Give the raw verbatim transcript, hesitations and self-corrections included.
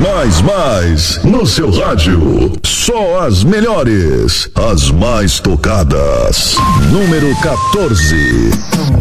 mais, mais. No seu rádio. Só as melhores. As mais tocadas. Número quatorze.